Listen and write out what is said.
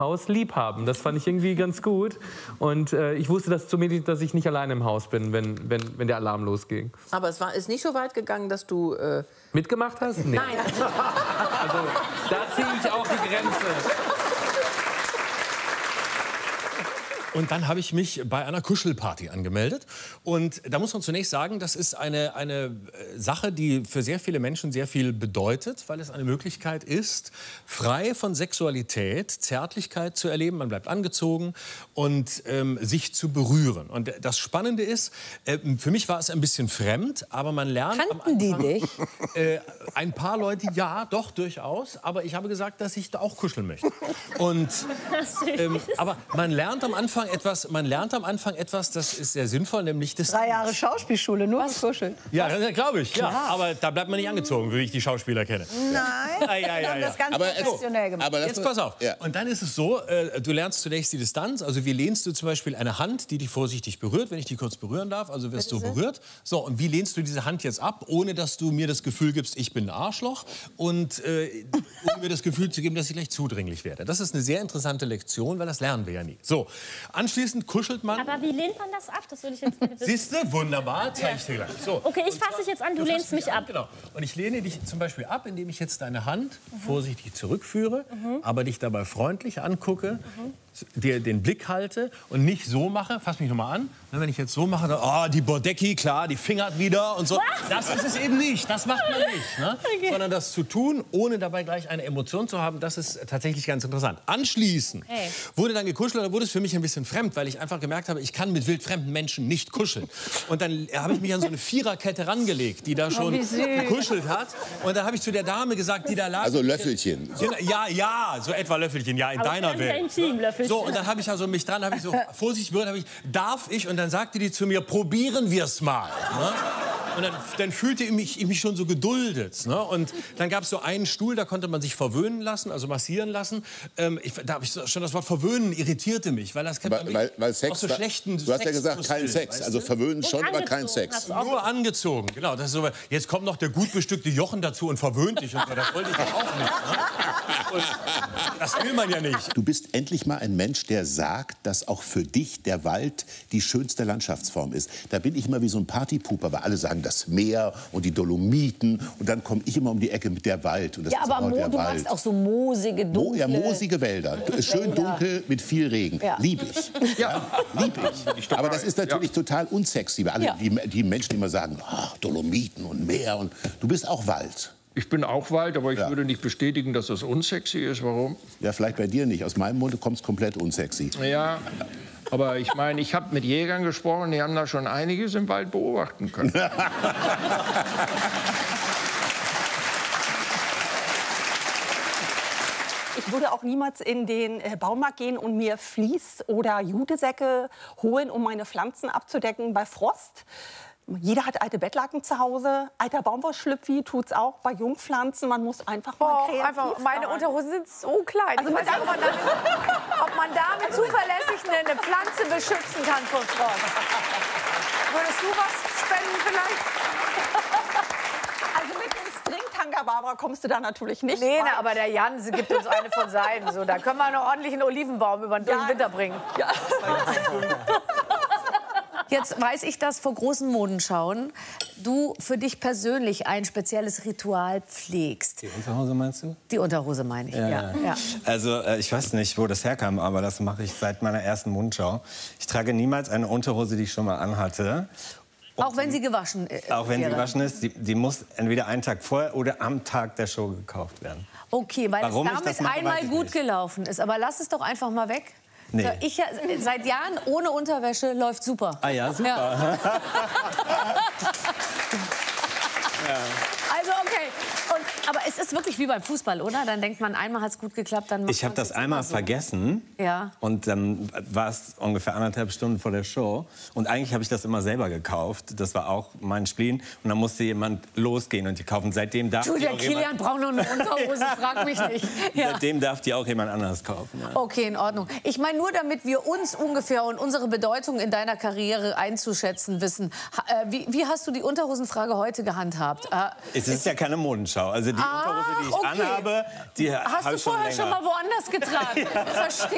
Haus lieb haben. Das fand ich irgendwie ganz gut. Und ich wusste das zumindest, dass ich nicht alleine im Haus bin, wenn der Alarm losging. Aber es ist nicht so weit gegangen, dass du... Mitgemacht hast? Nee. Nein. Also, da ziehe ich auch die Grenze. Und dann habe ich mich bei einer Kuschelparty angemeldet. Und da muss man zunächst sagen, das ist eine Sache, die für sehr viele Menschen sehr viel bedeutet, weil es eine Möglichkeit ist, frei von Sexualität, Zärtlichkeit zu erleben. Man bleibt angezogen und sich zu berühren. Und das Spannende ist, für mich war es ein bisschen fremd, aber man lernt... Kannten die dich? Ein paar Leute, ja, doch, durchaus. Aber ich habe gesagt, dass ich da auch kuscheln möchte. Und, aber man lernt am Anfang etwas, das ist sehr sinnvoll, nämlich das... 3 Jahre Schauspielschule, nur was kuscheln. Ja, glaube ich, ja. Aber da bleibt man nicht angezogen, wie ich die Schauspieler kenne. Nein, ja. wir haben das ganz professionell gemacht. Aber jetzt pass auf. Ja. Und dann ist es so, du lernst zunächst die Distanz. Also wie lehnst du zum Beispiel eine Hand, die dich vorsichtig berührt, wenn ich die kurz berühren darf, also wirst du berührt. So, und wie lehnst du diese Hand jetzt ab, ohne dass du mir das Gefühl gibst, ich bin ein Arschloch und ohne mir das Gefühl zu geben, dass ich gleich zudringlich werde. Das ist eine sehr interessante Lektion, weil das lernen wir ja nie. So, anschließend kuschelt man. Aber wie lehnt man das ab? Das würde ich jetzt bitte wissen. Siehst du? Wunderbar, zeige ich dir gleich. So. Okay, ich fasse dich jetzt an, du lehnst mich ab. Genau. Und ich lehne dich zum Beispiel ab, indem ich jetzt deine Hand vorsichtig zurückführe, aber dich dabei freundlich angucke, dir den Blick halte und nicht so mache, fass mich noch mal an, wenn ich jetzt so mache, dann, oh, die Bordecki, klar, die fingert wieder und so. Was? Das ist es eben nicht, das macht man nicht. Ne? Okay. Sondern das zu tun, ohne dabei gleich eine Emotion zu haben, das ist tatsächlich ganz interessant. Anschließend wurde dann gekuschelt, da wurde es für mich ein bisschen fremd, weil ich einfach gemerkt habe, ich kann mit wildfremden Menschen nicht kuscheln. Und dann habe ich mich an so eine Viererkette rangelegt, die da schon gekuschelt hat. Und dann habe ich zu der Dame gesagt, die da lag. Also Löffelchen. Ja, so etwa Löffelchen, ja, in deiner Welt. So, und dann habe ich also mich dran, habe ich so vorsichtig berührt, darf ich? Und dann sagte die zu mir, probieren wir es mal. Ne? Und dann fühlte ich mich schon so geduldet. Ne? Und dann gab es so einen Stuhl, da konnte man sich verwöhnen lassen, also massieren lassen. Da habe ich schon das Wort verwöhnen irritierte mich, weil das kennt man weil Sex, aus so schlechten du hast ja gesagt, kein Sex. Also verwöhnen schon, aber kein Sex. Nur angezogen, genau. Das ist so, jetzt kommt noch der gut bestückte Jochen dazu und verwöhnt dich. Und so. Das wollte ich doch auch nicht. Ne? Und das will man ja nicht. Du bist endlich mal ein Mensch, der sagt, dass auch für dich der Wald die schönste Landschaftsform ist. Da bin ich immer wie so ein Partypuper, weil alle sagen, das Meer und die Dolomiten. Und dann komme ich immer um die Ecke mit der Wald. Und das ja, aber du magst auch so moosige, dunkle... Ja, moosige Wälder. Schön dunkel mit viel Regen. Ja. Lieb ich. Ja, lieb ich. Aber das ist natürlich total unsexy. Weil alle die Menschen immer sagen, oh, Dolomiten und Meer. Und du bist auch Wald. Ich bin auch Wald, aber ich würde nicht bestätigen, dass das unsexy ist. Warum? Ja, vielleicht bei dir nicht. Aus meinem Munde kommt es komplett unsexy. Ja, aber ich meine, ich habe mit Jägern gesprochen, die haben da schon einiges im Wald beobachten können. Ich würde auch niemals in den Baumarkt gehen und mir Vlies- oder Jutesäcke holen, um meine Pflanzen abzudecken bei Frost. Jeder hat alte Bettlaken zu Hause, alter Baumwollschlüpfi tut's auch bei Jungpflanzen. Man muss einfach mal kreativ meine sein. Unterhosen sind so klein. Also ich weiß nicht, ob man damit zuverlässig eine Pflanze beschützen kann vor Frost. Würdest du was spenden vielleicht? Also mit dem Stringtanga, Barbara, kommst du da natürlich nicht Nee, weit. aber der Jan gibt uns eine von seinen. So, da können wir einen ordentlichen Olivenbaum über den Winter bringen. Ja. Jetzt weiß ich, dass vor großen Modenschauen du für dich persönlich ein spezielles Ritual pflegst. Die Unterhose meinst du? Die Unterhose meine ich, ja. Also ich weiß nicht, wo das herkam, aber das mache ich seit meiner ersten Modenschau. Ich trage niemals eine Unterhose, die ich schon mal anhatte. Auch wenn sie gewaschen ist? Auch wenn sie gewaschen ist. Die muss entweder einen Tag vorher oder am Tag der Show gekauft werden. Okay, weil Warum es damit ich das mache, einmal weiß ich gut nicht. gelaufen ist. Aber lass es doch einfach mal weg. Nee. So, ich seit Jahren ohne Unterwäsche läuft super. Ah ja, super. Ja. Also okay. Aber es ist wirklich wie beim Fußball, oder? Dann denkt man, einmal hat es gut geklappt, dann macht Ich habe das einmal vergessen. Ja. Und dann war es ungefähr 1,5 Stunden vor der Show. Und eigentlich habe ich das immer selber gekauft. Das war auch mein Spleen. Und dann musste jemand losgehen und die kaufen. Seitdem darf Du, der Kilian braucht noch eine Unterhose, frag mich nicht. Ja. Seitdem darf die auch jemand anders kaufen. Ja. Okay, in Ordnung. Ich meine, nur damit wir uns ungefähr und unsere Bedeutung in deiner Karriere einzuschätzen wissen. Wie hast du die Unterhosenfrage heute gehandhabt? Es ist ja keine Modenschau. Also die Unterhose, die ich anhabe, die hast du vorher schon mal woanders getragen? Verstehe.